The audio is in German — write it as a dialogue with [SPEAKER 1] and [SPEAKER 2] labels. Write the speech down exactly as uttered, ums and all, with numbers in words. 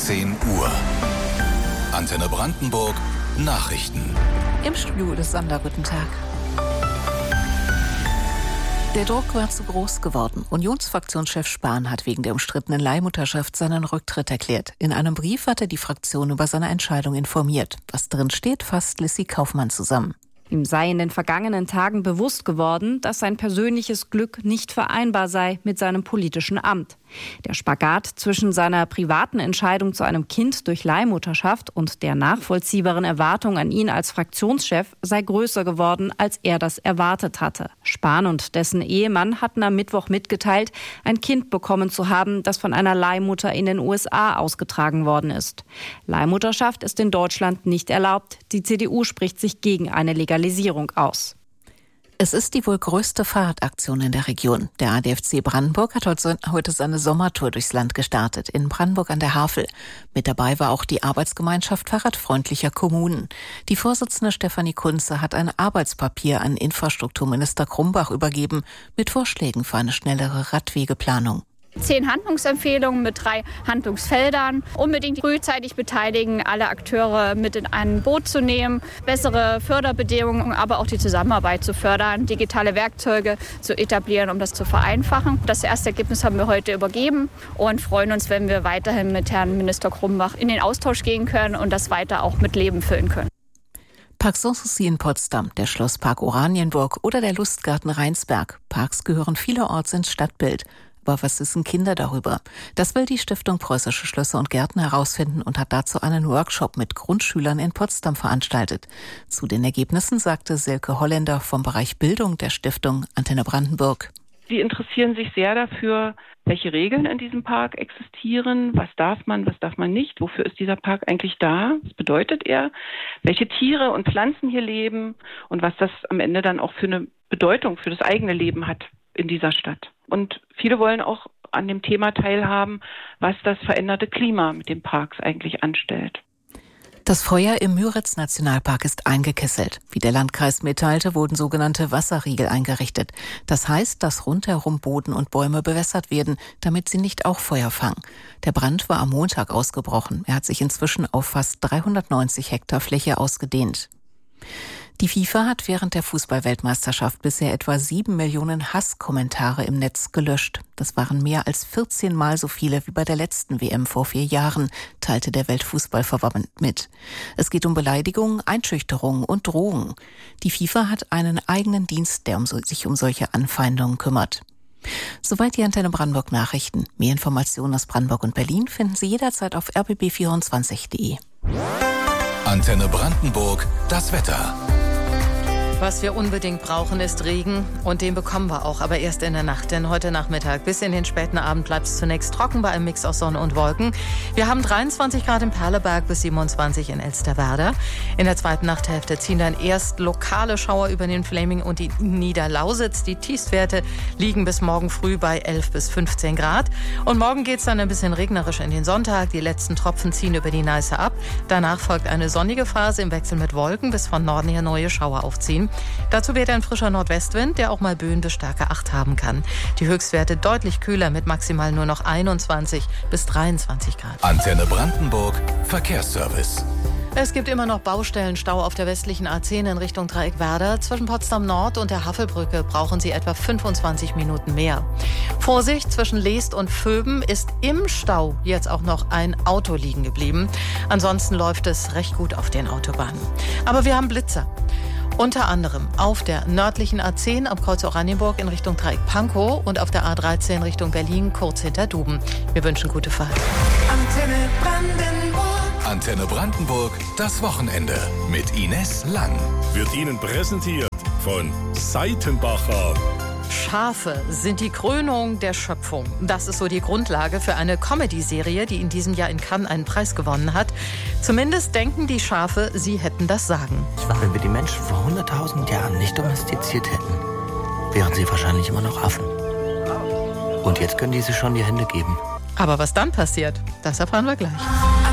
[SPEAKER 1] zehn Uhr. Antenne Brandenburg Nachrichten.
[SPEAKER 2] Im Studio des Sander, guten Tag. Der Druck war zu groß geworden. Unionsfraktionschef Spahn hat wegen der umstrittenen Leihmutterschaft seinen Rücktritt erklärt. In einem Brief hat er die Fraktion über seine Entscheidung informiert. Was drin steht, fasst Lissy Kaufmann zusammen.
[SPEAKER 3] Ihm sei in den vergangenen Tagen bewusst geworden, dass sein persönliches Glück nicht vereinbar sei mit seinem politischen Amt. Der Spagat zwischen seiner privaten Entscheidung zu einem Kind durch Leihmutterschaft und der nachvollziehbaren Erwartung an ihn als Fraktionschef sei größer geworden, als er das erwartet hatte. Spahn und dessen Ehemann hatten am Mittwoch mitgeteilt, ein Kind bekommen zu haben, das von einer Leihmutter in den U S A ausgetragen worden ist. Leihmutterschaft ist in Deutschland nicht erlaubt. Die C D U spricht sich gegen eine Legalisierung aus.
[SPEAKER 2] Es ist die wohl größte Fahrradaktion in der Region. Der A D F C Brandenburg hat heute seine Sommertour durchs Land gestartet, in Brandenburg an der Havel. Mit dabei war auch die Arbeitsgemeinschaft fahrradfreundlicher Kommunen. Die Vorsitzende Stefanie Kunze hat ein Arbeitspapier an Infrastrukturminister Krumbach übergeben, mit Vorschlägen für eine schnellere Radwegeplanung.
[SPEAKER 4] Zehn Handlungsempfehlungen mit drei Handlungsfeldern. Unbedingt frühzeitig beteiligen, alle Akteure mit in ein Boot zu nehmen, bessere Förderbedingungen, aber auch die Zusammenarbeit zu fördern, digitale Werkzeuge zu etablieren, um das zu vereinfachen. Das erste Ergebnis haben wir heute übergeben und freuen uns, wenn wir weiterhin mit Herrn Minister Krumbach in den Austausch gehen können und das weiter auch mit Leben füllen können.
[SPEAKER 2] Park Sanssouci in Potsdam, der Schlosspark Oranienburg oder der Lustgarten Rheinsberg. Parks gehören vielerorts ins Stadtbild. Aber was wissen Kinder darüber? Das will die Stiftung Preußische Schlösser und Gärten herausfinden und hat dazu einen Workshop mit Grundschülern in Potsdam veranstaltet. Zu den Ergebnissen sagte Silke Holländer vom Bereich Bildung der Stiftung Antenne Brandenburg.
[SPEAKER 5] Sie interessieren sich sehr dafür, welche Regeln in diesem Park existieren, was darf man, was darf man nicht, wofür ist dieser Park eigentlich da, was bedeutet er, welche Tiere und Pflanzen hier leben und was das am Ende dann auch für eine Bedeutung für das eigene Leben hat in dieser Stadt. Und viele wollen auch an dem Thema teilhaben, was das veränderte Klima mit den Parks eigentlich anstellt.
[SPEAKER 2] Das Feuer im Müritz-Nationalpark ist eingekesselt. Wie der Landkreis mitteilte, wurden sogenannte Wasserriegel eingerichtet. Das heißt, dass rundherum Boden und Bäume bewässert werden, damit sie nicht auch Feuer fangen. Der Brand war am Montag ausgebrochen. Er hat sich inzwischen auf fast dreihundertneunzig Hektar Fläche ausgedehnt. Die FIFA hat während der Fußball-Weltmeisterschaft bisher etwa sieben Millionen Hasskommentare im Netz gelöscht. Das waren mehr als vierzehn Mal so viele wie bei der letzten W M vor vier Jahren, teilte der Weltfußballverband mit. Es geht um Beleidigungen, Einschüchterungen und Drohungen. Die FIFA hat einen eigenen Dienst, der um, sich um solche Anfeindungen kümmert. Soweit die Antenne Brandenburg Nachrichten. Mehr Informationen aus Brandenburg und Berlin finden Sie jederzeit auf r b b vierundzwanzig punkt de.
[SPEAKER 1] Antenne Brandenburg, das Wetter.
[SPEAKER 6] Was wir unbedingt brauchen, ist Regen und den bekommen wir auch, aber erst in der Nacht. Denn heute Nachmittag bis in den späten Abend bleibt es zunächst trocken bei einem Mix aus Sonne und Wolken. Wir haben dreiundzwanzig Grad in Perleberg bis siebenundzwanzig in Elsterwerda. In der zweiten Nachthälfte ziehen dann erst lokale Schauer über den Fläming und die Niederlausitz. Die Tiefstwerte liegen bis morgen früh bei elf bis fünfzehn Grad. Und morgen geht es dann ein bisschen regnerisch in den Sonntag. Die letzten Tropfen ziehen über die Neiße ab. Danach folgt eine sonnige Phase im Wechsel mit Wolken, bis von Norden her neue Schauer aufziehen. Dazu weht ein frischer Nordwestwind, der auch mal Böen bis starke acht haben kann. Die Höchstwerte deutlich kühler mit maximal nur noch einundzwanzig bis dreiundzwanzig Grad.
[SPEAKER 1] Antenne Brandenburg Verkehrsservice.
[SPEAKER 6] Es gibt immer noch Baustellenstau auf der westlichen A zehn in Richtung Dreieckwerder. Zwischen Potsdam Nord und der Havelbrücke brauchen Sie etwa fünfundzwanzig Minuten mehr. Vorsicht, zwischen Leest und Vöben ist im Stau jetzt auch noch ein Auto liegen geblieben. Ansonsten läuft es recht gut auf den Autobahnen. Aber wir haben Blitzer. Unter anderem auf der nördlichen A zehn am Kreuz Oranienburg in Richtung Dreieck-Pankow und auf der A dreizehn Richtung Berlin kurz hinter Duben. Wir wünschen gute Fahrt.
[SPEAKER 1] Antenne Brandenburg. Antenne Brandenburg, das Wochenende mit Ines Lang.
[SPEAKER 7] Wird Ihnen präsentiert von Seitenbacher.
[SPEAKER 6] Schafe sind die Krönung der Schöpfung. Das ist so die Grundlage für eine Comedy-Serie, die in diesem Jahr in Cannes einen Preis gewonnen hat. Zumindest denken die Schafe, sie hätten das Sagen.
[SPEAKER 8] Wenn wir die Menschen vor hunderttausend Jahren nicht domestiziert hätten, wären sie wahrscheinlich immer noch Affen. Und jetzt können diese schon die Hände geben.
[SPEAKER 6] Aber was dann passiert, das erfahren wir gleich.